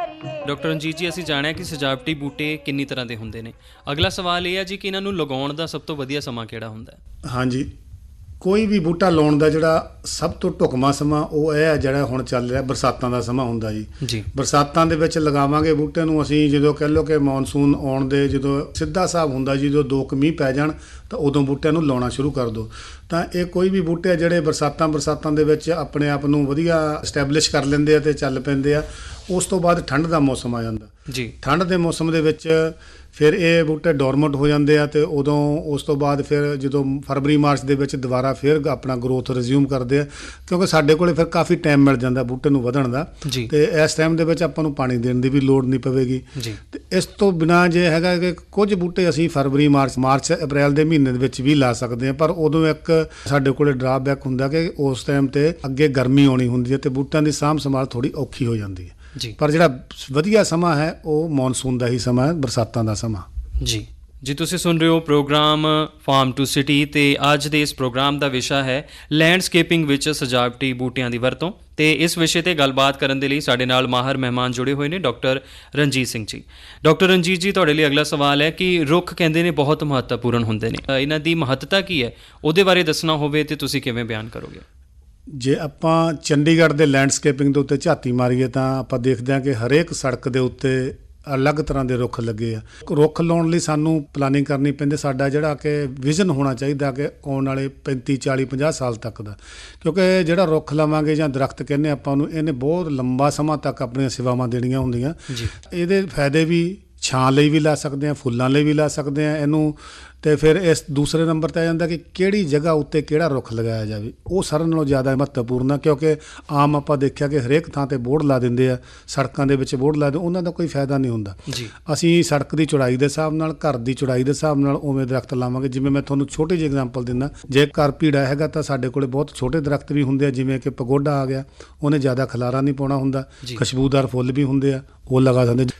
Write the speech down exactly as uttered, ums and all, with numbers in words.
Doctor Ranjit ਜੀ, ਅਸੀਂ ਜਾਣਿਆ ਕਿ ਸਜਾਵਟੀ ਬੂਟੇ ਕਿੰਨੀ ਤਰ੍ਹਾਂ ਦੇ ਹੁੰਦੇ ਨੇ। ਅਗਲਾ ਸਵਾਲ ਇਹ ਹੈ ਜੀ ਕਿ ਇਹਨਾਂ ਨੂੰ ਲਗਾਉਣ ਦਾ ਸਭ ਤੋਂ ਵਧੀਆ ਸਮਾਂ ਕਿਹੜਾ ਹੁੰਦਾ ਹੈ? ਹਾਂਜੀ, ਕੋਈ ਵੀ ਬੂਟਾ ਲਾਉਣ ਦਾ ਜਿਹੜਾ ਸਭ ਤੋਂ ਢੁਕਵਾਂ ਸਮਾਂ ਉਹ ਇਹ ਹੈ ਜਿਹੜਾ ਹੁਣ ਚੱਲ ਰਿਹਾ, ਬਰਸਾਤਾਂ ਦਾ ਸਮਾਂ ਹੁੰਦਾ ਜੀ ਜੀ ਬਰਸਾਤਾਂ ਦੇ ਵਿੱਚ ਲਗਾਵਾਂਗੇ ਬੂਟੇ ਨੂੰ ਅਸੀਂ। ਜਦੋਂ ਕਹਿ ਲਓ ਕਿ ਮੌਨਸੂਨ ਆਉਣ ਦੇ ਜਦੋਂ ਸਿੱਧਾ ਹਿਸਾਬ ਹੁੰਦਾ ਜੀ, ਜਦੋਂ ਦੋ ਕੁ ਮੀਂਹ ਪੈ ਜਾਣ ਤਾਂ ਉਦੋਂ ਬੂਟਿਆਂ ਨੂੰ ਲਾਉਣਾ ਸ਼ੁਰੂ ਕਰ ਦਿਓ। ਤਾਂ ਇਹ ਕੋਈ ਵੀ ਬੂਟੇ ਜਿਹੜੇ ਬਰਸਾਤਾਂ ਬਰਸਾਤਾਂ ਦੇ ਵਿੱਚ ਆਪਣੇ ਆਪ ਨੂੰ ਵਧੀਆ ਸਟੈਬਲਿਸ਼ ਕਰ ਲੈਂਦੇ ਆ ਅਤੇ ਚੱਲ ਪੈਂਦੇ ਆ। ਉਸ ਤੋਂ ਬਾਅਦ ਠੰਡ ਦਾ ਮੌਸਮ ਆ ਜਾਂਦਾ ਜੀ। ਠੰਡ ਦੇ ਮੌਸਮ ਦੇ ਵਿੱਚ ਫਿਰ ਇਹ ਬੂਟੇ ਡੋਰਮੈਂਟ ਹੋ ਜਾਂਦੇ ਆ ਅਤੇ ਉਦੋਂ ਉਸ ਤੋਂ ਬਾਅਦ ਫਿਰ ਜਦੋਂ ਫਰਵਰੀ ਮਾਰਚ ਦੇ ਵਿੱਚ ਦੁਬਾਰਾ ਫਿਰ ਆਪਣਾ ਗਰੋਥ ਰਿਜ਼ਿਊਮ ਕਰਦੇ ਆ, ਕਿਉਂਕਿ ਸਾਡੇ ਕੋਲ ਫਿਰ ਕਾਫੀ ਟਾਈਮ ਮਿਲ ਜਾਂਦਾ ਬੂਟੇ ਨੂੰ ਵਧਣ ਦਾ। ਅਤੇ ਇਸ ਟਾਈਮ ਦੇ ਵਿੱਚ ਆਪਾਂ ਨੂੰ ਪਾਣੀ ਦੇਣ ਦੀ ਵੀ ਲੋੜ ਨਹੀਂ ਪਵੇਗੀ। ਅਤੇ ਇਸ ਤੋਂ ਬਿਨਾਂ ਜੇ ਹੈਗਾ ਕਿ ਕੁਝ ਬੂਟੇ ਅਸੀਂ ਫਰਵਰੀ ਮਾਰਚ ਮਾਰਚ ਅਪ੍ਰੈਲ ਦੇ ਮਹੀਨੇ ਦੇ ਵਿੱਚ ਵੀ ਲਾ ਸਕਦੇ ਹਾਂ, ਪਰ ਉਦੋਂ ਇੱਕ ਸਾਡੇ ਕੋਲ ਡਰਾਬੈਕ ਹੁੰਦਾ ਕਿ ਉਸ ਟਾਈਮ 'ਤੇ ਅੱਗੇ ਗਰਮੀ ਆਉਣੀ ਹੁੰਦੀ ਹੈ ਅਤੇ ਬੂਟਿਆਂ ਦੀ ਸਾਂਭ ਸੰਭਾਲ ਥੋੜ੍ਹੀ ਔਖੀ ਹੋ ਜਾਂਦੀ ਹੈ। ਜੀ, ਪਰ ਜਿਹੜਾ ਵਧੀਆ ਸਮਾਂ ਹੈ ਉਹ ਮੌਨਸੂਨ ਦਾ ਹੀ ਸਮਾਂ ਹੈ, ਬਰਸਾਤਾਂ ਦਾ ਸਮਾਂ। ਜੀ ਜੀ ਤੁਸੀਂ ਸੁਣ ਰਹੇ ਹੋ ਪ੍ਰੋਗਰਾਮ ਫਾਰਮ ਟੂ ਸਿਟੀ ਅਤੇ ਅੱਜ ਦੇ ਇਸ ਪ੍ਰੋਗਰਾਮ ਦਾ ਵਿਸ਼ਾ ਹੈ ਲੈਂਡਸਕੇਪਿੰਗ ਵਿੱਚ ਸਜਾਵਟੀ ਬੂਟਿਆਂ ਦੀ ਵਰਤੋਂ। ਅਤੇ ਇਸ ਵਿਸ਼ੇ 'ਤੇ ਗੱਲਬਾਤ ਕਰਨ ਦੇ ਲਈ ਸਾਡੇ ਨਾਲ ਮਾਹਰ ਮਹਿਮਾਨ ਜੁੜੇ ਹੋਏ ਨੇ ਡਾਕਟਰ ਰਣਜੀਤ ਸਿੰਘ ਜੀ। ਡਾਕਟਰ ਰਣਜੀਤ ਜੀ, ਤੁਹਾਡੇ ਲਈ ਅਗਲਾ ਸਵਾਲ ਹੈ ਕਿ ਰੁੱਖ ਕਹਿੰਦੇ ਨੇ ਬਹੁਤ ਮਹੱਤਵਪੂਰਨ ਹੁੰਦੇ ਨੇ, ਇਹਨਾਂ ਦੀ ਮਹੱਤਤਾ ਕੀ ਹੈ ਉਹਦੇ ਬਾਰੇ ਦੱਸਣਾ ਹੋਵੇ ਤਾਂ ਤੁਸੀਂ ਕਿਵੇਂ ਬਿਆਨ ਕਰੋਗੇ? ਜੇ ਆਪਾਂ ਚੰਡੀਗੜ੍ਹ ਦੇ ਲੈਂਡਸਕੇਪਿੰਗ ਦੇ ਉੱਤੇ ਝਾਤੀ ਮਾਰੀਏ ਤਾਂ ਆਪਾਂ ਦੇਖਦੇ ਹਾਂ ਕਿ ਹਰੇਕ ਸੜਕ ਦੇ ਉੱਤੇ ਅਲੱਗ ਤਰ੍ਹਾਂ ਦੇ ਰੁੱਖ ਲੱਗੇ ਆ। ਰੁੱਖ ਲਾਉਣ ਲਈ ਸਾਨੂੰ ਪਲਾਨਿੰਗ ਕਰਨੀ ਪੈਂਦੀ। ਸਾਡਾ ਜਿਹੜਾ ਕਿ ਵਿਜ਼ਨ ਹੋਣਾ ਚਾਹੀਦਾ ਕਿ ਆਉਣ ਵਾਲੇ ਪੈਂਤੀ ਚਾਲੀ ਪੰਜਾਹ ਸਾਲ ਤੱਕ ਦਾ, ਕਿਉਂਕਿ ਜਿਹੜਾ ਰੁੱਖ ਲਵਾਂਗੇ ਜਾਂ ਦਰਖਤ ਕਹਿੰਦੇ ਆਪਾਂ ਉਹਨੂੰ, ਇਹਨੇ ਬਹੁਤ ਲੰਬਾ ਸਮਾਂ ਤੱਕ ਆਪਣੀਆਂ ਸੇਵਾਵਾਂ ਦੇਣੀਆਂ ਹੁੰਦੀਆਂ। ਇਹਦੇ ਫਾਇਦੇ ਵੀ ਛਾਂ ਲਈ ਵੀ ਲਾ ਸਕਦੇ ਹਾਂ, ਫੁੱਲਾਂ ਲਈ ਵੀ ਲਾ ਸਕਦੇ ਹਾਂ ਇਹਨੂੰ। ਅਤੇ ਫਿਰ ਇਸ ਦੂਸਰੇ ਨੰਬਰ 'ਤੇ ਆ ਜਾਂਦਾ ਕਿ ਕਿਹੜੀ ਜਗ੍ਹਾ ਉੱਤੇ ਕਿਹੜਾ ਰੁੱਖ ਲਗਾਇਆ ਜਾਵੇ, ਉਹ ਸਾਰਿਆਂ ਨਾਲੋਂ ਜ਼ਿਆਦਾ ਮਹੱਤਵਪੂਰਨ ਆ। ਕਿਉਂਕਿ ਆਮ ਆਪਾਂ ਦੇਖਿਆ ਕਿ ਹਰੇਕ ਥਾਂ 'ਤੇ ਬੋਰਡ ਲਾ ਦਿੰਦੇ ਆ, ਸੜਕਾਂ ਦੇ ਵਿੱਚ ਬੋਰਡ ਲਾ ਦਿੰਦੇ, ਉਹਨਾਂ ਦਾ ਕੋਈ ਫਾਇਦਾ ਨਹੀਂ ਹੁੰਦਾ। ਅਸੀਂ ਸੜਕ ਦੀ ਚੌੜਾਈ ਦੇ ਹਿਸਾਬ ਨਾਲ, ਘਰ ਦੀ ਚੌੜਾਈ ਦੇ ਹਿਸਾਬ ਨਾਲ ਉਵੇਂ ਦਰਖਤ ਲਾਵਾਂਗੇ। ਜਿਵੇਂ ਮੈਂ ਤੁਹਾਨੂੰ ਛੋਟੀ ਜਿਹੀ ਐਗਜ਼ਾਮਪਲ ਦਿੰਦਾ, ਜੇ ਘਰ ਭੀੜਾ ਹੈਗਾ ਤਾਂ ਸਾਡੇ ਕੋਲ ਬਹੁਤ ਛੋਟੇ ਦਰਖਤ ਵੀ ਹੁੰਦੇ ਆ, ਜਿਵੇਂ ਕਿ ਪਗੋਡਾ ਆ ਗਿਆ, ਉਹਨੇ ਜ਼ਿਆਦਾ ਖਲਾਰਾ ਨਹੀਂ ਪਾਉਣਾ ਹੁੰਦਾ। ਖੁਸ਼ਬੂਦਾਰ ਫੁੱਲ ਵੀ ਹੁੰਦੇ ਆ, ਉਹ ਲਗਾ ਸਕਦੇ।